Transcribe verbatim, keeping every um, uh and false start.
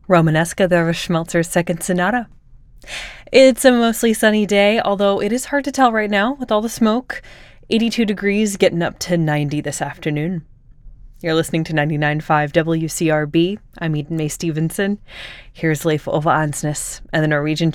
Romanesca, the Schmelzer's Second Sonata. It's a mostly sunny day, although it is hard to tell right now with all the smoke. eighty-two degrees, getting up to ninety this afternoon. You're listening to ninety-nine point five W C R B. I'm Eden May Stevenson. Here's Leif Ova Ansnes and the Norwegian